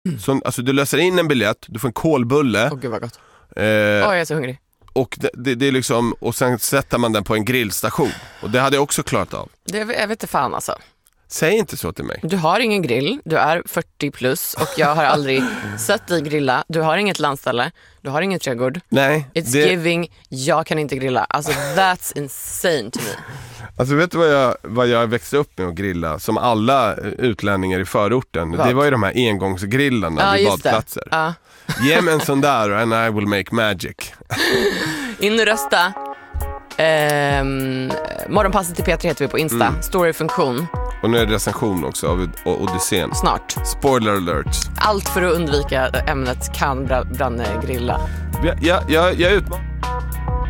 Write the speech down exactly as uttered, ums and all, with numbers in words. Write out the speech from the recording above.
Mm. Så, alltså du löser in en biljett, du får en kolbulle. Åh gud vad gott. Eh, Åh, jag är så hungrig. Och det, det, det är liksom, och sen sätter man den på en grillstation. Och det hade jag också klarat av. Det, jag vet inte fan alltså. Säg inte så till mig. Du har ingen grill, du är fyrtio plus och jag har aldrig sett dig grilla. Du har inget landställe, du har ingen trädgård. Nej. It's det... giving, jag kan inte grilla. Alltså that's insane to me. Alltså vet du vad jag, vad jag växte upp med att grilla? Som alla utlänningar i förorten. Vad? Det var ju de här engångsgrillarna Ja, vid just badplatser. det. Ja. Ge mig en sån där and I will make magic. In och rösta. Ehm, morgonpasset till P tre heter vi på Insta. Mm. Storyfunktion. Och nu är det recension också av Odysseen. Snart. Spoiler alert. Allt för att undvika ämnet kan Branne grilla. Jag, jag, jag, jag utmanar.